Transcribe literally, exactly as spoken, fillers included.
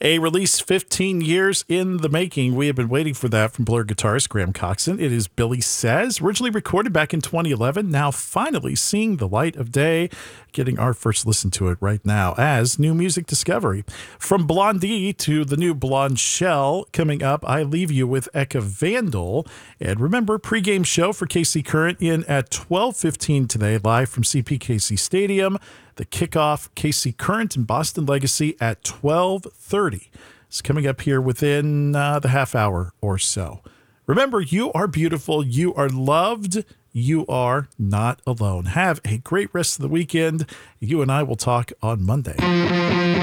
A release fifteen years in the making. We have been waiting for that from Blur guitarist Graham Coxon. It is Billy Says, originally recorded back in twenty eleven, now finally seeing the light of day, getting our first listen to it right now as new music discovery. From Blondie to the new Blonde Shell, coming up, I leave you with Eka Vandal. And remember, pregame show for K C Current in at twelve fifteen today, live from C P K C Stadium. The kickoff, K C Current and Boston Legacy at twelve thirty. It's coming up here within uh, the half hour or so. Remember, you are beautiful. You are loved. You are not alone. Have a great rest of the weekend. You and I will talk on Monday.